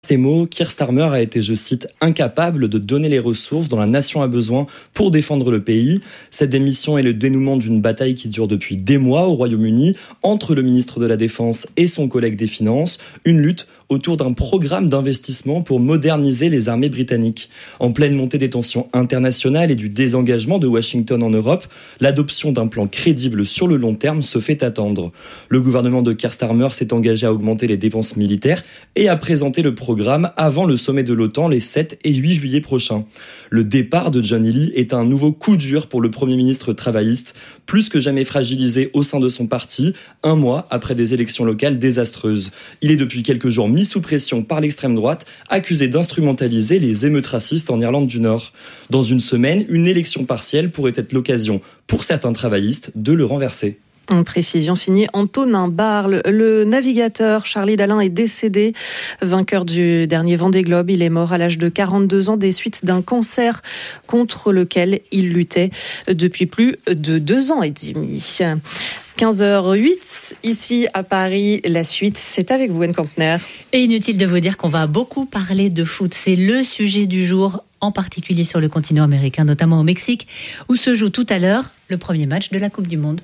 Ces mots, Keir Starmer a été, je cite, incapable de donner les ressources dont la nation a besoin pour défendre le pays. Cette démission est le dénouement d'une bataille qui dure depuis des mois au Royaume-Uni entre le ministre de la Défense et son collègue des Finances. Une lutte autour d'un programme d'investissement pour moderniser les armées britanniques. En pleine montée des tensions internationales et du désengagement de Washington en Europe, l'adoption d'un plan crédible sur le long terme se fait attendre. Le gouvernement de Keir Starmer s'est engagé à augmenter les dépenses militaires et à présenter le programme avant le sommet de l'OTAN les 7 et 8 juillet prochains. Le départ de John Healey est un nouveau coup dur pour le Premier ministre travailliste, plus que jamais fragilisé au sein de son parti, un mois après des élections locales désastreuses. Il est depuis quelques jours mis sous pression par l'extrême droite, accusé d'instrumentaliser les émeutes racistes en Irlande du Nord. Dans une semaine, une élection partielle pourrait être l'occasion, pour certains travaillistes, de le renverser. Une précision signée Antonin Barle. Le navigateur Charlie Dalin est décédé, vainqueur du dernier Vendée Globe. Il est mort à l'âge de 42 ans des suites d'un cancer contre lequel il luttait depuis plus de 2 ans et demi. 15h08, ici à Paris, la suite, c'est avec vous, Anne Campner. Et inutile de vous dire qu'on va beaucoup parler de foot. C'est le sujet du jour, en particulier sur le continent américain, notamment au Mexique, où se joue tout à l'heure le premier match de la Coupe du Monde.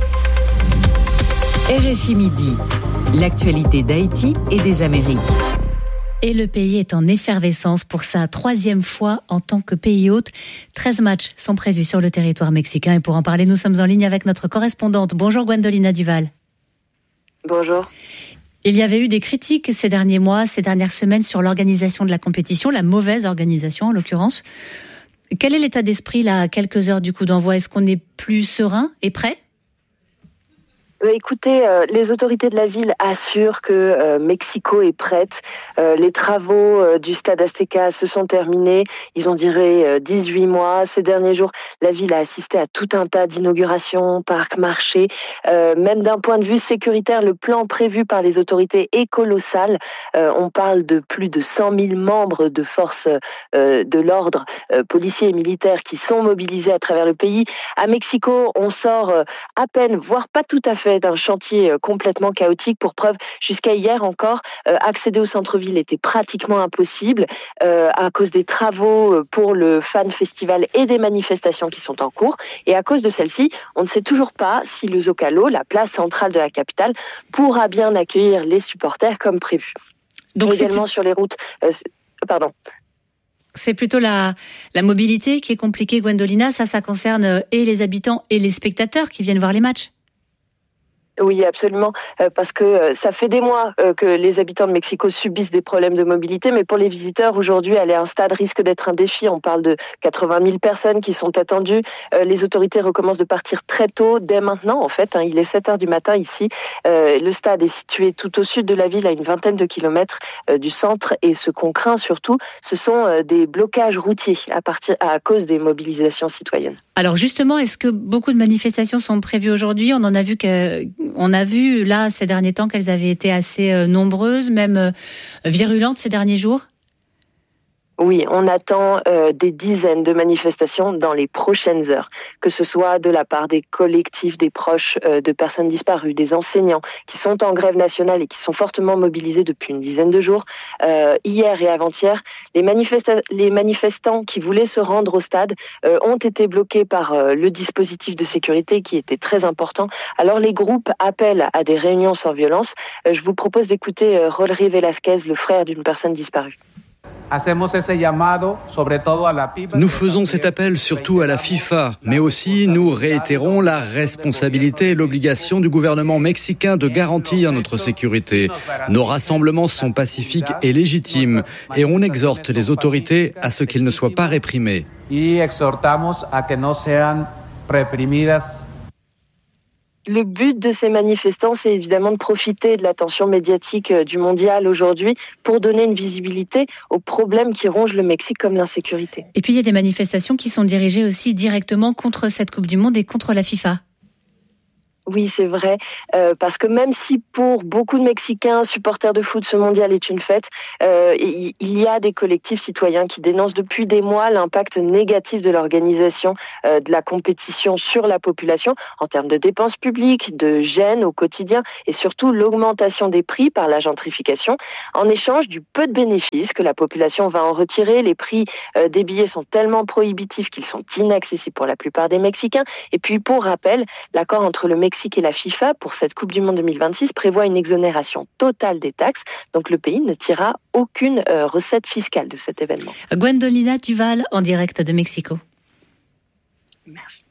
RFI Midi, l'actualité d'Haïti et des Amériques. Et le pays est en effervescence pour sa 3e fois en tant que pays hôte. 13 matchs sont prévus sur le territoire mexicain. Et pour en parler, nous sommes en ligne avec notre correspondante. Bonjour Gwendolina Duval. Bonjour. Il y avait eu des critiques ces derniers mois, ces dernières semaines sur l'organisation de la compétition, la mauvaise organisation en l'occurrence. Quel est l'état d'esprit là, à quelques heures du coup d'envoi ? Est-ce qu'on est plus serein et prêt ? Écoutez, les autorités de la ville assurent que Mexico est prête. Les travaux du stade Azteca se sont terminés. Ils ont duré 18 mois. Ces derniers jours, la ville a assisté à tout un tas d'inaugurations, parcs, marchés. Même d'un point de vue sécuritaire, le plan prévu par les autorités est colossal. On parle de plus de 100 000 membres de forces de l'ordre, policiers et militaires, qui sont mobilisés à travers le pays. À Mexico, on sort à peine, voire pas tout à fait, d'un chantier complètement chaotique. Pour preuve, jusqu'à hier encore, accéder au centre-ville était pratiquement impossible à cause des travaux pour le Fan Festival et des manifestations qui sont en cours. Et à cause de celle-ci, on ne sait toujours pas si le Zócalo, la place centrale de la capitale, pourra bien accueillir les supporters comme prévu. Donc également sur les routes... C'est plutôt la mobilité qui est compliquée, Gwendolina. Ça concerne et les habitants et les spectateurs qui viennent voir les matchs. Oui, absolument, parce que ça fait des mois que les habitants de Mexico subissent des problèmes de mobilité, mais pour les visiteurs, aujourd'hui, aller à un stade risque d'être un défi. On parle de 80 000 personnes qui sont attendues. Les autorités recommencent de partir très tôt, dès maintenant, en fait. Il est 7h du matin ici. Le stade est situé tout au sud de la ville, à une vingtaine de kilomètres du centre, et ce qu'on craint surtout, ce sont des blocages routiers à cause des mobilisations citoyennes. Alors justement, est-ce que beaucoup de manifestations sont prévues aujourd'hui ? On a vu là ces derniers temps qu'elles avaient été assez nombreuses, même virulentes ces derniers jours. Oui, on attend des dizaines de manifestations dans les prochaines heures, que ce soit de la part des collectifs, des proches de personnes disparues, des enseignants qui sont en grève nationale et qui sont fortement mobilisés depuis une dizaine de jours. Hier et avant-hier, les manifestants qui voulaient se rendre au stade ont été bloqués par le dispositif de sécurité qui était très important. Alors les groupes appellent à des réunions sans violence. Je vous propose d'écouter Rodri Velasquez, le frère d'une personne disparue. Nous faisons cet appel surtout à la FIFA, mais aussi nous réitérons la responsabilité et l'obligation du gouvernement mexicain de garantir notre sécurité. Nos rassemblements sont pacifiques et légitimes et on exhorte les autorités à ce qu'ils ne soient pas réprimés. Le but de ces manifestants, c'est évidemment de profiter de l'attention médiatique du mondial aujourd'hui pour donner une visibilité aux problèmes qui rongent le Mexique comme l'insécurité. Et puis il y a des manifestations qui sont dirigées aussi directement contre cette Coupe du Monde et contre la FIFA. Oui, c'est vrai, parce que même si pour beaucoup de Mexicains, supporters de foot, ce mondial est une fête, il y a des collectifs citoyens qui dénoncent depuis des mois l'impact négatif de l'organisation de la compétition sur la population en termes de dépenses publiques, de gêne au quotidien et surtout l'augmentation des prix par la gentrification. En échange du peu de bénéfices que la population va en retirer, les prix des billets sont tellement prohibitifs qu'ils sont inaccessibles pour la plupart des Mexicains. Et puis, pour rappel, l'accord entre le Mexique et la FIFA pour cette Coupe du Monde 2026 prévoit une exonération totale des taxes. Donc le pays ne tirera aucune recette fiscale de cet événement. Gwendolina Duval en direct de Mexico. Merci.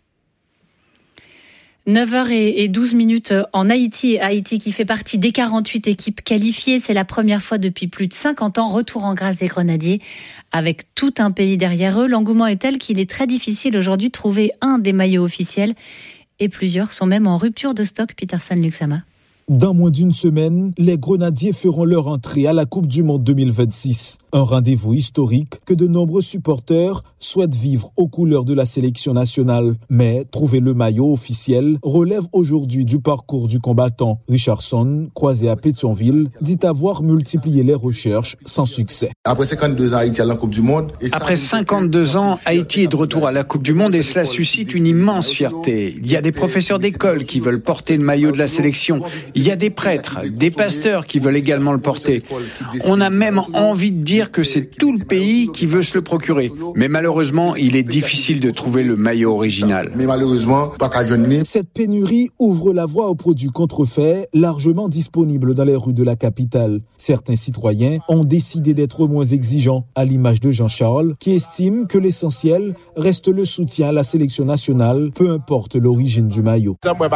9h12 en Haïti. Haïti qui fait partie des 48 équipes qualifiées. C'est la première fois depuis plus de 50 ans. Retour en grâce des Grenadiers avec tout un pays derrière eux. L'engouement est tel qu'il est très difficile aujourd'hui de trouver un des maillots officiels. Et plusieurs sont même en rupture de stock, Peterson Luxama. Dans moins d'une semaine, les Grenadiers feront leur entrée à la Coupe du Monde 2026. Un rendez-vous historique que de nombreux supporters souhaitent vivre aux couleurs de la sélection nationale. Mais trouver le maillot officiel relève aujourd'hui du parcours du combattant. Richardson, croisé à Pétionville, dit avoir multiplié les recherches sans succès. Après 52 ans, Haïti à la Coupe du Monde. Après 52 ans, Haïti est de retour à la Coupe du Monde et cela suscite une immense fierté. Il y a des professeurs d'école qui veulent porter le maillot de la sélection. Il y a des prêtres, des pasteurs qui veulent également le porter. On a même envie de dire que c'est tout le pays qui veut se le procurer. Mais malheureusement, il est difficile de trouver le maillot original. Mais malheureusement, pas qu'à jeûner. Cette pénurie ouvre la voie aux produits contrefaits largement disponibles dans les rues de la capitale. Certains citoyens ont décidé d'être moins exigeants, à l'image de Jean-Charles, qui estime que l'essentiel reste le soutien à la sélection nationale, peu importe l'origine du maillot.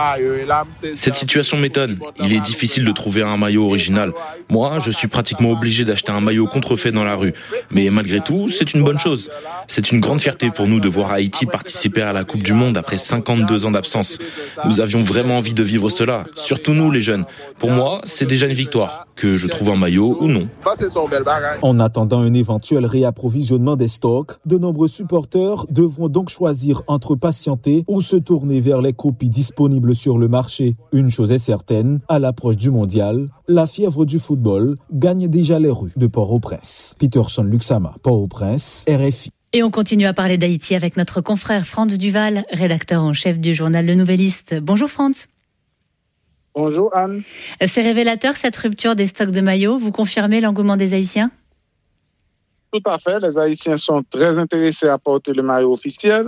Cette situation m'étonne. Il est difficile de trouver un maillot original. Moi, je suis pratiquement obligé d'acheter un maillot contrefait dans la rue. Mais malgré tout, c'est une bonne chose. C'est une grande fierté pour nous de voir Haïti participer à la Coupe du Monde après 52 ans d'absence. Nous avions vraiment envie de vivre cela, surtout nous les jeunes. Pour moi, c'est déjà une victoire, que je trouve un maillot ou non. En attendant un éventuel réapprovisionnement des stocks, de nombreux supporters devront donc choisir entre patienter ou se tourner vers les copies disponibles sur le marché. Une chose est certaine, à l'approche du mondial, la fièvre du football gagne déjà les rues de Port-au-Prince. Peterson Luxama, Port-au-Prince, RFI. Et on continue à parler d'Haïti avec notre confrère Franz Duval, rédacteur en chef du journal Le Nouvelliste. Bonjour Franz. Bonjour Anne. C'est révélateur cette rupture des stocks de maillots. Vous confirmez l'engouement des Haïtiens ? Tout à fait. Les Haïtiens sont très intéressés à porter le maillot officiel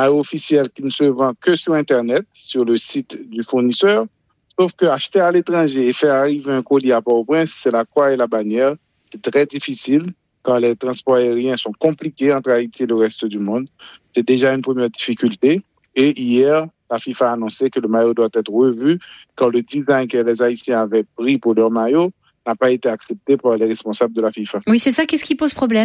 qui ne se vend que sur Internet, sur le site du fournisseur. Sauf que acheter à l'étranger et faire arriver un colis à Port-au-Prince, c'est la croix et la bannière. C'est très difficile quand les transports aériens sont compliqués entre Haïti et le reste du monde. C'est déjà une première difficulté. Et hier, la FIFA a annoncé que le maillot doit être revu quand le design que les Haïtiens avaient pris pour leur maillot n'a pas été accepté par les responsables de la FIFA. Oui, c'est ça. Qu'est-ce qui pose problème ?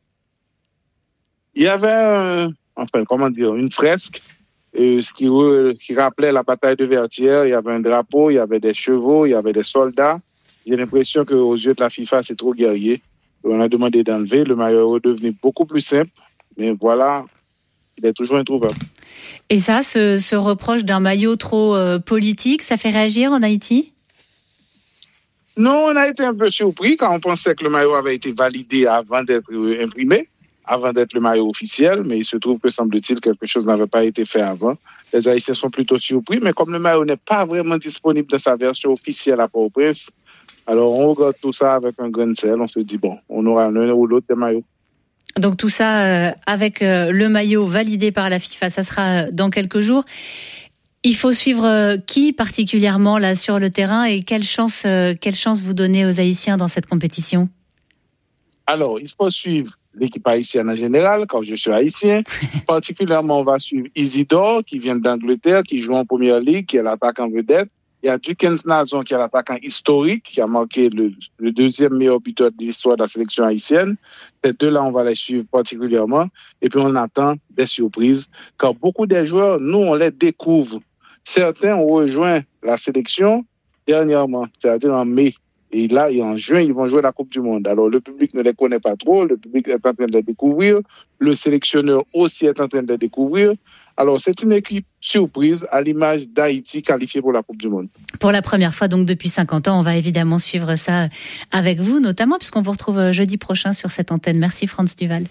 Il y avait une fresque qui rappelait la bataille de Vertières. Il y avait un drapeau, il y avait des chevaux, il y avait des soldats. J'ai l'impression qu'aux yeux de la FIFA, c'est trop guerrier. On a demandé d'enlever. Le maillot est redevenu beaucoup plus simple. Mais voilà, il est toujours introuvable. Et ça, ce reproche d'un maillot trop politique, ça fait réagir en Haïti ? Non, on a été un peu surpris quand on pensait que le maillot avait été validé avant d'être imprimé, avant d'être le maillot officiel, mais il se trouve que, semble-t-il, quelque chose n'avait pas été fait avant. Les Haïtiens sont plutôt surpris, mais comme le maillot n'est pas vraiment disponible dans sa version officielle à Port-au-Prince, alors on regarde tout ça avec un grain de sel, on se dit, bon, on aura l'un ou l'autre des maillots. Donc tout ça avec le maillot validé par la FIFA, ça sera dans quelques jours. Il faut suivre qui particulièrement là sur le terrain et quelle chance vous donnez aux Haïtiens dans cette compétition ? Alors, il faut suivre l'équipe haïtienne en général, quand je suis haïtien. Particulièrement, on va suivre Isidore, qui vient d'Angleterre, qui joue en première ligue, qui est l'attaquant vedette. Il y a Dukens Nazon, qui est l'attaquant historique, qui a marqué le deuxième meilleur buteur de l'histoire de la sélection haïtienne. Ces deux-là, on va les suivre particulièrement. Et puis, on attend des surprises. Car beaucoup des joueurs, nous, on les découvre. Certains ont rejoint la sélection dernièrement, c'est-à-dire en mai. Et là, en juin, ils vont jouer la Coupe du Monde. Alors, le public ne les connaît pas trop. Le public est en train de les découvrir. Le sélectionneur aussi est en train de les découvrir. Alors, c'est une équipe surprise à l'image d'Haïti qualifiée pour la Coupe du Monde. Pour la première fois, donc depuis 50 ans, on va évidemment suivre ça avec vous, notamment puisqu'on vous retrouve jeudi prochain sur cette antenne. Merci Franz Duval.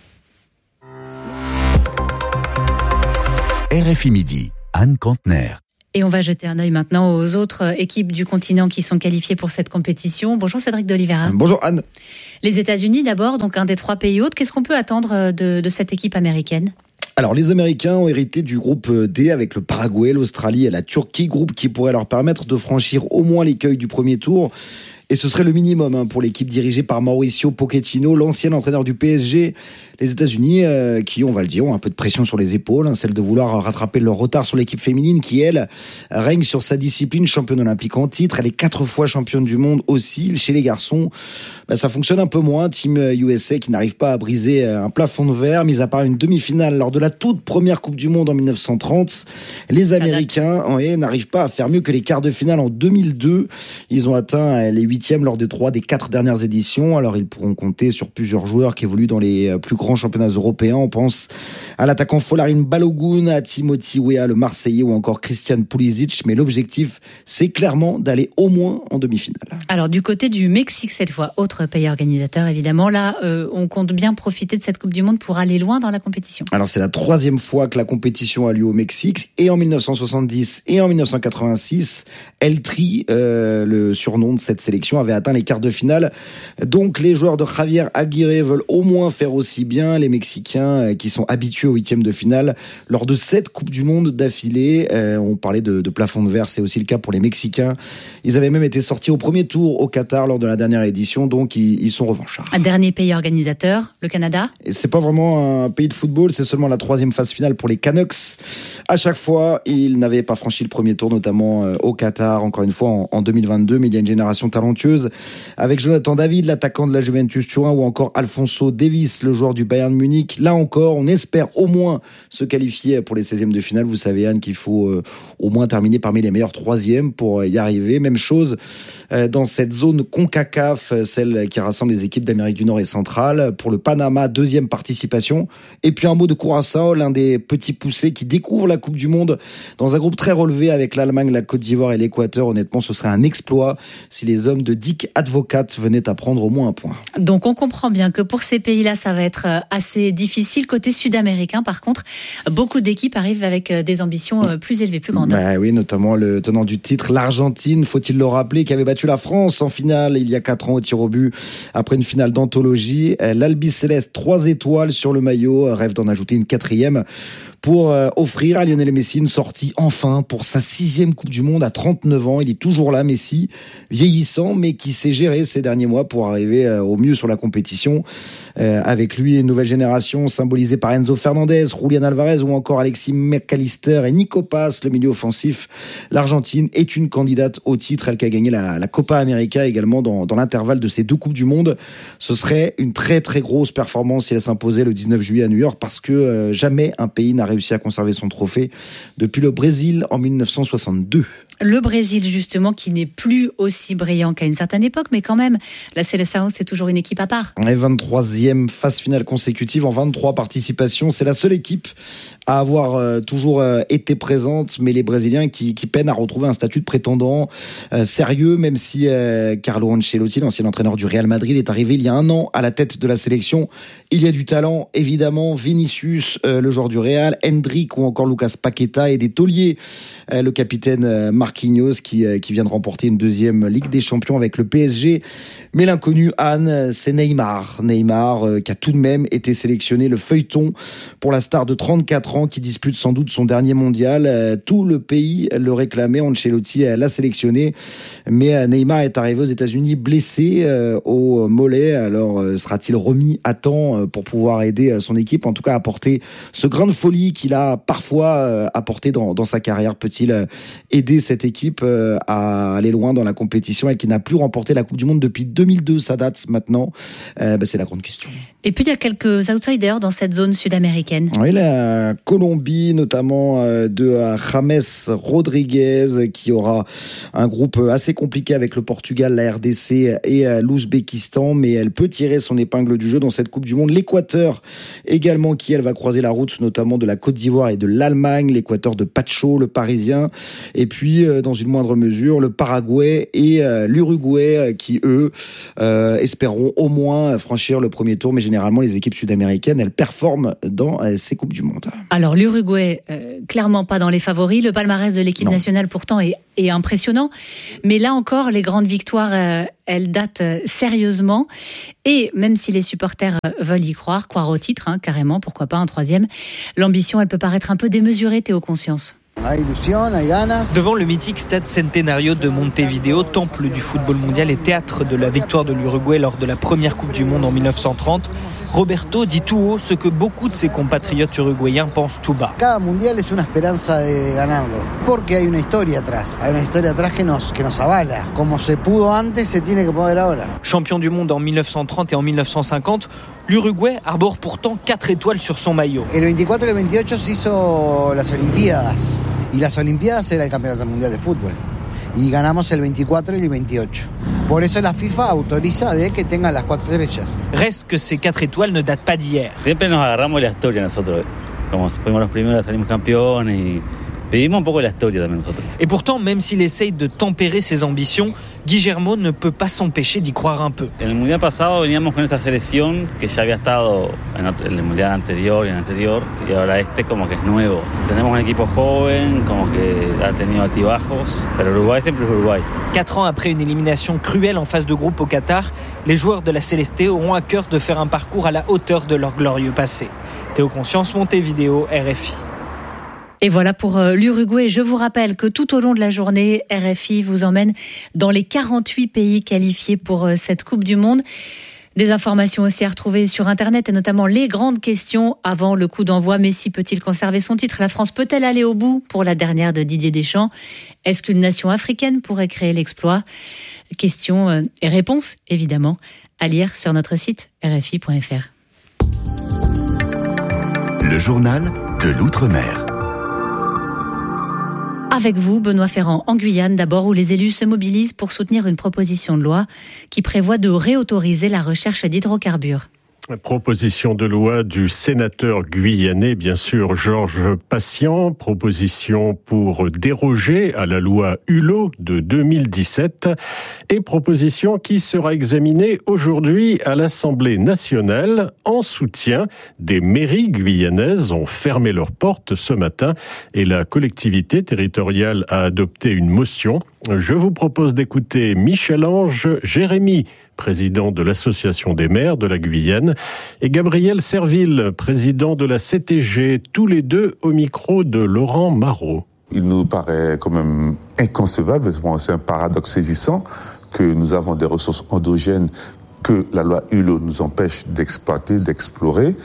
RFI Midi, Anne Contener. Et on va jeter un œil maintenant aux autres équipes du continent qui sont qualifiées pour cette compétition. Bonjour Cédric d'Oliveira. Bonjour Anne. Les États-Unis d'abord, donc un des 3 pays hôtes. Qu'est-ce qu'on peut attendre de cette équipe américaine ? Alors, les Américains ont hérité du groupe D avec le Paraguay, l'Australie et la Turquie, groupe qui pourrait leur permettre de franchir au moins l'écueil du premier tour. Et ce serait le minimum pour l'équipe dirigée par Mauricio Pochettino, l'ancien entraîneur du PSG. Les États-Unis, qui, on va le dire, ont un peu de pression sur les épaules, celle de vouloir rattraper leur retard sur l'équipe féminine qui, elle, règne sur sa discipline, championne olympique en titre. Elle est 4 fois championne du monde aussi. Chez les garçons, ça fonctionne un peu moins. Team USA qui n'arrive pas à briser un plafond de verre, mis à part une demi-finale lors de la toute première Coupe du Monde en 1930. Les Américains n'arrivent pas à faire mieux que les quarts de finale en 2002. Ils ont atteint les 8e lors des 3 des 4 dernières éditions. Alors, ils pourront compter sur plusieurs joueurs qui évoluent dans les plus grands championnats européens. On pense à l'attaquant Folarin Balogun, à Timothy Weah, le Marseillais, ou encore Christian Pulisic. Mais l'objectif, c'est clairement d'aller au moins en demi-finale. Alors, du côté du Mexique, cette fois, autre pays organisateur, évidemment. Là, on compte bien profiter de cette Coupe du Monde pour aller loin dans la compétition. Alors, c'est la 3e fois que la compétition a lieu au Mexique. Et en 1970 et en 1986, El Tri, le surnom de cette sélection, avait atteint les quarts de finale. Donc, les joueurs de Javier Aguirre veulent au moins faire aussi bien. Les Mexicains qui sont habitués aux 8e de finale lors de 7 Coupes du Monde d'affilée. On parlait de plafond de verre, c'est aussi le cas pour les Mexicains. Ils avaient même été sortis au premier tour au Qatar lors de la dernière édition, donc ils sont revanchards. Un dernier pays organisateur, le Canada. Et c'est pas vraiment un pays de football, c'est seulement la 3e phase finale pour les Canucks. À chaque fois, ils n'avaient pas franchi le premier tour, notamment au Qatar, encore une fois en 2022, mais il y a une génération talentueuse avec Jonathan David, l'attaquant de la Juventus Turin, ou encore Alphonso Davies, le joueur du Bayern Munich. Là encore, on espère au moins se qualifier pour les 16e de finale. Vous savez, Anne, qu'il faut au moins terminer parmi les meilleurs 3e pour y arriver. Même chose dans cette zone CONCACAF, celle qui rassemble les équipes d'Amérique du Nord et centrale. Pour le Panama, 2e participation. Et puis un mot de Curaçao, l'un des petits poussés qui découvre la Coupe du Monde dans un groupe très relevé avec l'Allemagne, la Côte d'Ivoire et l'Équateur. Honnêtement, ce serait un exploit si les hommes de Dick Advocat venaient à prendre au moins un point. Donc on comprend bien que pour ces pays-là, ça va être assez difficile. Côté sud-américain, par contre, beaucoup d'équipes arrivent avec des ambitions plus élevées, plus grandes. Oui, notamment le tenant du titre, l'Argentine, faut-il le rappeler, qui avait battu la France en finale il y a 4 ans au tir au but après une finale d'anthologie. L'Albiceleste, 3 étoiles sur le maillot, rêve d'en ajouter une 4e pour offrir à Lionel Messi une sortie enfin pour sa 6e Coupe du Monde à 39 ans. Il est toujours là, Messi, vieillissant, mais qui s'est géré ces derniers mois pour arriver au mieux sur la compétition. Avec lui, une nouvelle génération symbolisée par Enzo Fernandez, Julián Alvarez ou encore Alexis McAllister et Nico Paz, le milieu offensif. L'Argentine est une candidate au titre, elle qui a gagné la Copa América également dans l'intervalle de ces 2 Coupes du Monde. Ce serait une très très grosse performance si elle s'imposait le 19 juillet à New York, parce que jamais un pays n'a réussi à conserver son trophée depuis le Brésil en 1962. Le Brésil, justement, qui n'est plus aussi brillant qu'à une certaine époque, mais quand même, la Seleção, c'est toujours une équipe à part. Et 23e phase finale consécutive en 23 participations. C'est la seule équipe à avoir toujours été présente, mais les Brésiliens qui peinent à retrouver un statut de prétendant sérieux, même si Carlo Ancelotti, l'ancien entraîneur du Real Madrid, est arrivé il y a 1 an à la tête de la sélection. Il y a du talent, évidemment. Vinicius, le joueur du Real, Hendrick ou encore Lucas Paqueta, et des tauliers, le capitaine Marquinhos qui vient de remporter une 2e Ligue des Champions avec le PSG. Mais l'inconnu, Anne, c'est Neymar. Neymar qui a tout de même été sélectionné, le feuilleton pour la star de 34 ans qui dispute sans doute son dernier mondial. Tout le pays le réclamait, Ancelotti l'a sélectionné. Mais Neymar est arrivé aux États-Unis blessé au mollet. Alors sera-t-il remis à temps pour pouvoir aider son équipe, en tout cas apporter ce grain de folie qu'il a parfois apporté dans sa carrière? Peut-il aider cette cette équipe à aller loin dans la compétition et qui n'a plus remporté la Coupe du Monde depuis 2002, ça date maintenant. C'est la grande question. Et puis il y a quelques outsiders dans cette zone sud-américaine. Oui, la Colombie, notamment de James Rodriguez, qui aura un groupe assez compliqué avec le Portugal, la RDC et l'Ouzbékistan, mais elle peut tirer son épingle du jeu dans cette Coupe du Monde. L'Équateur également, qui elle va croiser la route notamment de la Côte d'Ivoire et de l'Allemagne, l'Équateur de Pacho, le Parisien, et puis dans une moindre mesure le Paraguay et l'Uruguay qui eux espéreront au moins franchir le premier tour, mais généralement les équipes sud-américaines elles performent dans ces Coupes du Monde. Alors l'Uruguay clairement pas dans les favoris, le palmarès de l'équipe nationale pourtant est impressionnant, mais là encore les grandes victoires elles datent sérieusement, et même si les supporters veulent y croire au titre, carrément, pourquoi pas un troisième, l'ambition elle peut paraître un peu démesurée, Théo Conscience. Devant le mythique stade Centenario de Montevideo, temple du football mondial et théâtre de la victoire de l'Uruguay lors de la première Coupe du Monde en 1930, Roberto dit tout haut ce que beaucoup de ses compatriotes uruguayens pensent tout bas. Cada mundial es una esperanza de ganarlo, porque hay una historia atrás que nos avala. Como se pudo antes, se tiene que poder ahora. Champion du monde en 1930 et en 1950, l'Uruguay arbore pourtant 4 étoiles sur son maillot. El 24 y el 28 se hizo las Olimpiadas. Y las Olimpiadas era el campeonato mundial de fútbol. Y ganamos el 24 y el 28. Por eso la FIFA autoriza de que tenga las 4 estrellas. Reste que ces 4 étoiles ne datent pas d'hier. Siempre nos agarramos la historia nosotros. Como fuimos los primeros, salimos campeones y vivimos un poco la historia también nosotros. Et pourtant, même s'il essaye de tempérer ses ambitions, Guillermo ne peut pas s'empêcher d'y croire un peu. En el mundial pasado veníamos con esa selección que ya había estado en el mundial anterior y en el anterior, y ahora como que es nuevo. Tenemos un equipo joven, como que ha tenido altibajos, pero Uruguay siempre es Uruguay. 4 ans après une élimination cruelle en phase de groupe au Qatar, les joueurs de la Celeste auront à cœur de faire un parcours à la hauteur de leur glorieux passé. Théo Conscience, Montevideo, RFI. Et voilà pour l'Uruguay. Je vous rappelle que tout au long de la journée, RFI vous emmène dans les 48 pays qualifiés pour cette Coupe du Monde. Des informations aussi à retrouver sur Internet et notamment les grandes questions avant le coup d'envoi. Messi peut-il conserver son titre ? La France peut-elle aller au bout pour la dernière de Didier Deschamps ? Est-ce qu'une nation africaine pourrait créer l'exploit ? Questions et réponses, évidemment, à lire sur notre site rfi.fr. Le journal de l'Outre-mer. Avec vous, Benoît Ferrand, en Guyane d'abord, où les élus se mobilisent pour soutenir une proposition de loi qui prévoit de réautoriser la recherche d'hydrocarbures. Proposition de loi du sénateur guyanais, bien sûr, Georges Patient. Proposition pour déroger à la loi Hulot de 2017. Et proposition qui sera examinée aujourd'hui à l'Assemblée nationale en soutien des mairies guyanaises ont fermé leurs portes ce matin et la collectivité territoriale a adopté une motion. Je vous propose d'écouter Michel-Ange Jérémy, président de l'Association des maires de la Guyane, et Gabriel Serville, président de la CTG, tous les deux au micro de Laurent Marot. Il nous paraît quand même inconcevable, c'est un paradoxe saisissant, que nous avons des ressources endogènes que la loi Hulot nous empêche d'exploiter, d'explorer,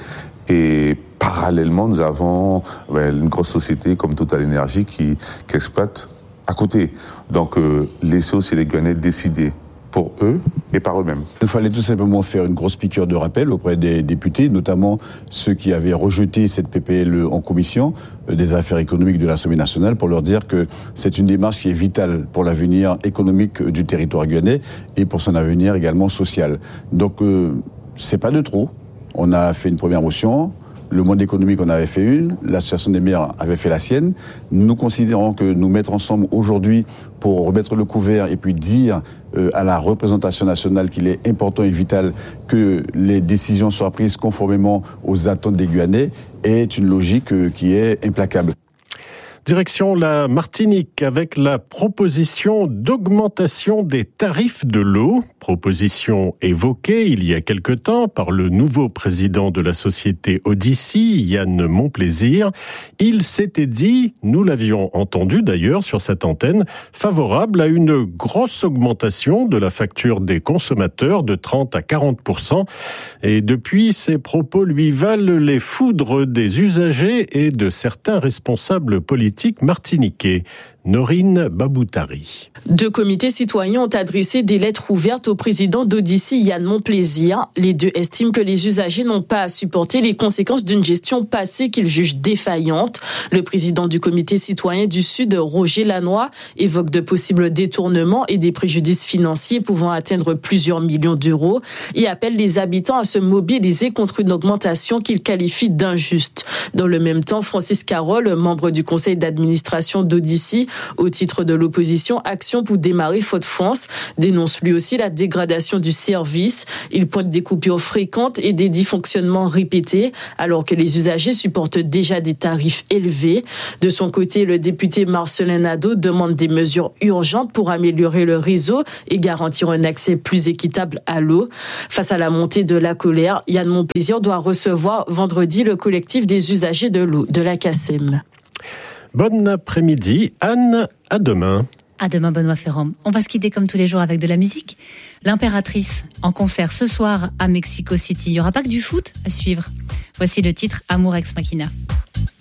et parallèlement nous avons une grosse société comme Total Énergie qui exploite à côté. Donc laisser aussi les Guyanais décider pour eux et par eux-mêmes. Il fallait tout simplement faire une grosse piqûre de rappel auprès des députés, notamment ceux qui avaient rejeté cette PPL en commission des affaires économiques de l'Assemblée nationale, pour leur dire que c'est une démarche qui est vitale pour l'avenir économique du territoire guyanais et pour son avenir également social. Donc c'est pas de trop. On a fait une première motion. Le monde économique en avait fait une, l'association des maires avait fait la sienne. Nous considérons que nous mettre ensemble aujourd'hui pour remettre le couvert et puis dire à la représentation nationale qu'il est important et vital que les décisions soient prises conformément aux attentes des Guyanais est une logique qui est implacable. Direction la Martinique avec la proposition d'augmentation des tarifs de l'eau. Proposition évoquée il y a quelque temps par le nouveau président de la société Odyssey, Yann Monplaisir. Il s'était dit, nous l'avions entendu d'ailleurs sur cette antenne, favorable à une grosse augmentation de la facture des consommateurs de 30 à 40%. Et depuis, ces propos lui valent les foudres des usagers et de certains responsables politiques martiniquais. Norine Baboutari. 2 comités citoyens ont adressé des lettres ouvertes au président d'Odyssey, Yann Monplaisir. Les 2 estiment que les usagers n'ont pas à supporter les conséquences d'une gestion passée qu'ils jugent défaillante. Le président du comité citoyen du Sud, Roger Lannoy, évoque de possibles détournements et des préjudices financiers pouvant atteindre plusieurs millions d'euros et appelle les habitants à se mobiliser contre une augmentation qu'il qualifie d'injuste. Dans le même temps, Francis Carole, membre du conseil d'administration d'Odyssey, au titre de l'opposition Action pour démarrer Fort-de-France, dénonce lui aussi la dégradation du service. Il pointe des coupures fréquentes et des dysfonctionnements répétés, alors que les usagers supportent déjà des tarifs élevés. De son côté, le député Marcelin Nadeau demande des mesures urgentes pour améliorer le réseau et garantir un accès plus équitable à l'eau. Face à la montée de la colère, Yann Monplaisir doit recevoir vendredi le collectif des usagers de l'eau de la CACEM. Bon après-midi, Anne, à demain. À demain, Benoît Ferrand. On va se quitter comme tous les jours avec de la musique. L'Impératrice, en concert ce soir à Mexico City. Il n'y aura pas que du foot à suivre. Voici le titre Amour Ex Machina.